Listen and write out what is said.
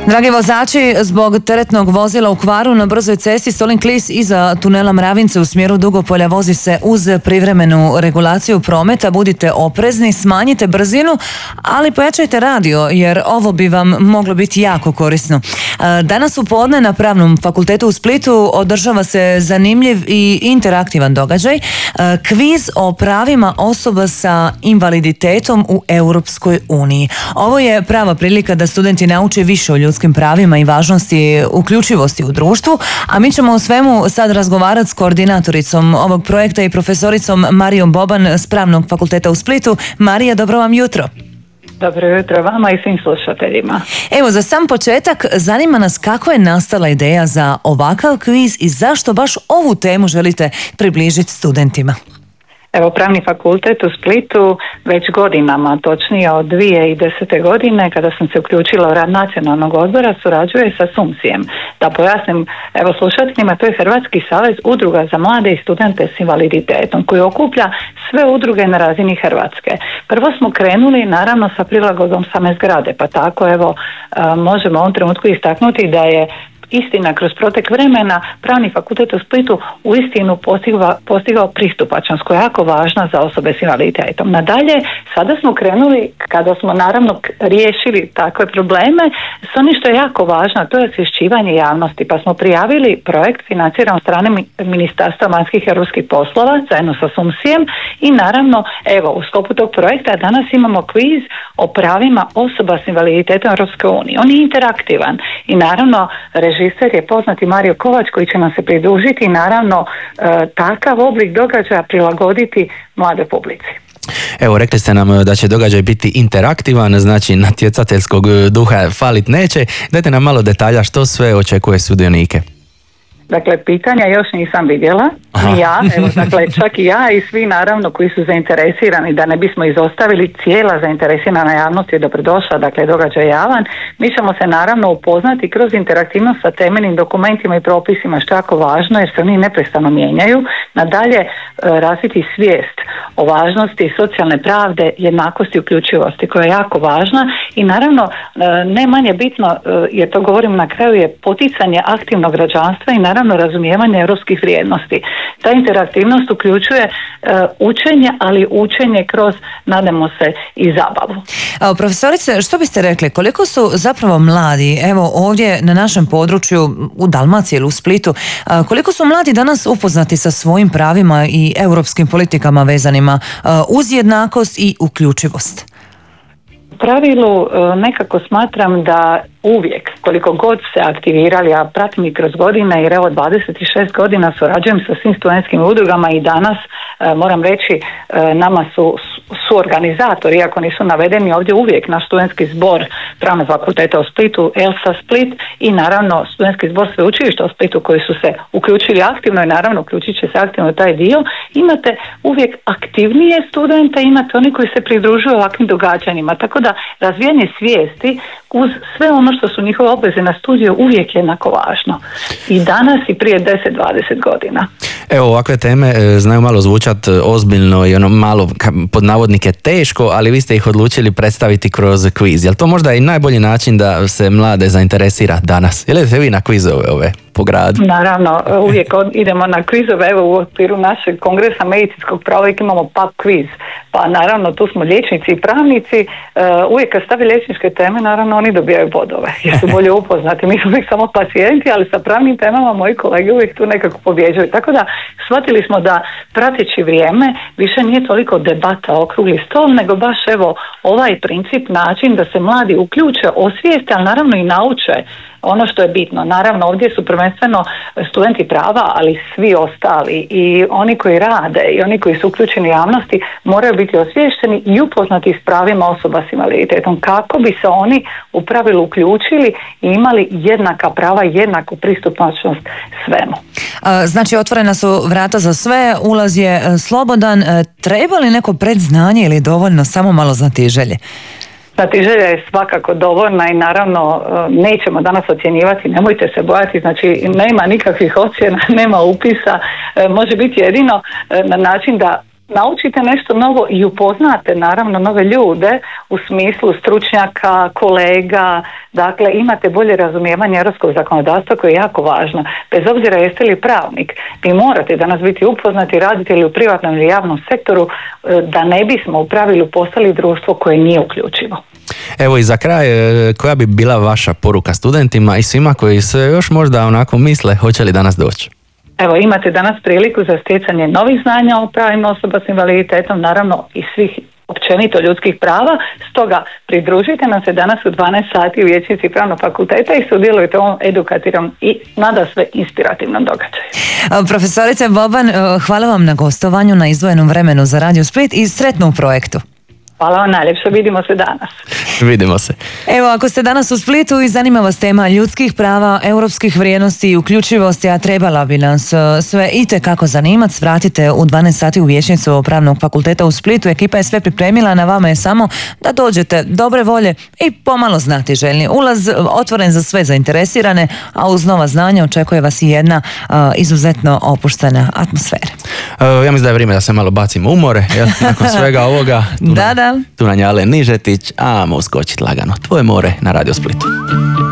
Dragi vozači, zbog teretnog vozila u kvaru na brzoj cesti Solin-Klis iza tunela Mravince u smjeru Dugopolja vozi se uz privremenu regulaciju prometa. Budite oprezni, smanjite brzinu, ali pojačajte radio jer ovo bi vam moglo biti jako korisno. Danas u podne na Pravnom fakultetu u Splitu održava se zanimljiv i interaktivan događaj. Kviz o pravima osoba sa invaliditetom u Europskoj uniji. Ovo je prava prilika da studenti nauče više o ljudskim pravima i važnosti uključivosti u društvu, a mi ćemo o svemu sad razgovarati s koordinatoricom ovog projekta i profesoricom Marijom Boban s Pravnog fakulteta u Splitu. Marija, dobro vam jutro. Dobro jutro vama i svim slušateljima. Evo, za sam početak zanima nas kako je nastala ideja za ovakav kviz i zašto baš ovu temu želite približiti studentima. Evo, Pravni fakultet u Splitu već godinama, točnije od 2010. godine, kada sam se uključila u rad Nacionalnog odbora, surađuje sa SUMSI-em. Da pojasnim, evo slušateljima, to je Hrvatski savez udruga za mlade i studente s invaliditetom, koji okuplja sve udruge na razini Hrvatske. Prvo smo krenuli naravno sa prilagodom same zgrade, pa tako evo možemo u ovom trenutku istaknuti da je istina kroz protek vremena Pravni fakultet u Splitu uistinu postigao pristupačnost koja je jako važna za osobe s invaliditetom. Nadalje, sada smo krenuli, kada smo naravno riješili takve probleme, s onim što je jako važno, to je osvješćivanje javnosti, pa smo prijavili projekt financiran od strane Ministarstva vanjskih i europskih poslova zajedno sa SUMSI-em i naravno, evo, u sklopu tog projekta danas imamo kviz o pravima osoba s invaliditetom u Europskoj uniji. On je interaktivan i naravno režiser je poznati Mario Kovač koji će nam se pridružiti i naravno takav oblik događaja prilagoditi mlade publici. Evo, rekli ste nam da će događaj biti interaktivan, znači natjecateljskog duha falit neće. Dajte nam malo detalja što sve očekuje sudionike. Dakle, pitanja još nisam vidjela, ni ja, evo, dakle, čak i ja i svi naravno koji su zainteresirani, da ne bismo izostavili, cijela zainteresirana javnost je dobrodošla, dakle, događaj javan. Mi ćemo se naravno upoznati kroz interaktivnost sa temeljnim dokumentima i propisima, što je jako važno jer se oni neprestano mijenjaju. Nadalje, razviti svijest o važnosti socijalne pravde, jednakosti i uključivosti koja je jako važna i naravno ne manje bitno, jer to govorim na kraju, je poticanje aktivnog građanstva i naravno razumijevanje europskih vrijednosti. Ta interaktivnost uključuje učenje, ali učenje kroz, nadamo se, i zabavu. Profesorice, što biste rekli, koliko su zapravo mladi, evo ovdje na našem području u Dalmaciji ili u Splitu, koliko su mladi danas upoznati sa svojim pravima i europskim politikama vezanima uz jednakost i uključivost? U pravilu nekako smatram da uvijek, koliko god se aktivirali, a pratim i kroz godine, jer evo 26 godina surađujem sa svim studentskim udrugama i danas moram reći nama su organizatori, iako nisu navedeni ovdje, uvijek naš studentski zbor Pravnog fakulteta u Splitu, ELSA Split i naravno studentski zbor sveučilišta u Splitu koji su se uključili aktivno i naravno uključit će se aktivno u taj dio. Imate uvijek aktivnije studente, imate oni koji se pridružuju ovakvim događanjima, tako da razvijanje svijesti uz sve ono što su njihove obveze na studiju uvijek jednako važno. I danas i prije 10-20 godina. Evo, ovakve teme znaju malo zvučat ozbiljno i ono malo pod navodnike teško, ali vi ste ih odlučili predstaviti kroz kviz. Jel to možda i najbolji način da se mlade zainteresira danas? Jelite vi na kvizove ove po gradu? Naravno, uvijek idemo na kvizove. Evo, u okviru našeg kongresa medicinskog prava imamo pub kviz. Pa naravno, tu smo liječnici i pravnici. Uvijek kad stavi liječničke teme, naravno oni dobijaju bodove jer su bolje upoznati. Mi smo uvijek samo pacijenti, ali sa pravnim temama moji kolege uvijek tu nekako pobjeđuju. Tako da shvatili smo da prateći vrijeme više nije toliko debata, okrugli stol, nego baš evo ovaj princip, način da se mladi uključe, osvijeste, ali naravno i nauče ono što je bitno. Naravno, ovdje su prvenstveno studenti prava, ali svi ostali i oni koji rade i oni koji su uključeni u javnosti moraju biti osviješteni i upoznati s pravima osoba s invaliditetom kako bi se oni u pravilu uključili i imali jednaka prava i jednaku pristupačnost svemu. Znači, otvorena su vrata za sve, ulaz je slobodan. Treba li neko predznanje ili dovoljno samo malo znatiželje? Znatiželja je svakako dovoljna i naravno nećemo danas ocjenjivati, nemojte se bojati, znači nema nikakvih ocjena, nema upisa, može biti jedino na način da naučite nešto novo i upoznate naravno nove ljude u smislu stručnjaka, kolega, dakle imate bolje razumijevanje europskog zakonodavstva koje je jako važno. Bez obzira jeste li pravnik, vi morate danas biti upoznati, radite li u privatnom ili javnom sektoru, da ne bismo u pravilu postali društvo koje nije uključivo. Evo i za kraj, koja bi bila vaša poruka studentima i svima koji se još možda onako misle hoće li danas doći? Evo, imate danas priliku za stjecanje novih znanja o pravima osoba s invaliditetom, naravno i svih općenito ljudskih prava, stoga pridružite nam se danas u 12 sati u Vijećnici Pravnog fakulteta i sudjelujte u ovom edukativnom i nadasve inspirativnom događaju. Profesorice Boban, hvala vam na gostovanju, na izdvojenom vremenu za Radio Split i sretno u projektu. Hvala vam najljepše, vidimo se danas. Vidimo se. Evo, ako ste danas u Splitu i zanima vas tema ljudskih prava, europskih vrijednosti i uključivosti, a trebala bi nas sve itekako zanimati, vratite u 12 sati u Vijećnicu Pravnog fakulteta u Splitu. Ekipa je sve pripremila, na vama je samo da dođete dobre volje i pomalo znati željni. Ulaz otvoren za sve zainteresirane, a uz nova znanja očekuje vas i jedna izuzetno opuštena atmosfera. Ja mislim da je vrijeme da se malo bacimo u more, jel? Nakon svega ovoga. Da. Tu nam je Alen Nižetić, a uskočiti lagano. Tvoje more na Radio Splitu.